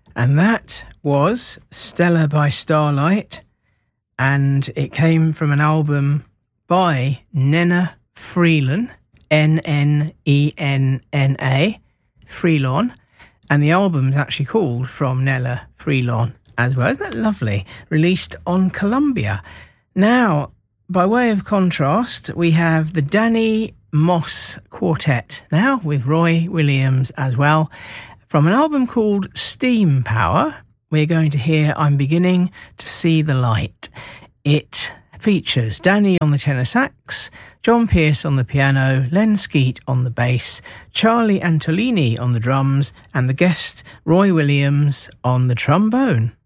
And that was Stella by Starlight, and it came from an album by Nenna Freelon, N-N-E-N-N-A, Freelon, and the album's actually called From Nella Freelon as well. Isn't that lovely? Released on Columbia. Now, by way of contrast, we have the Danny Moss Quartet now with Roy Williams as well. From an album called Steam Power, we're going to hear I'm Beginning to See the Light. It features Danny on the tenor sax, John Pierce on the piano, Len Skeet on the bass, Charlie Antolini on the drums, and the guest Roy Williams on the trombone.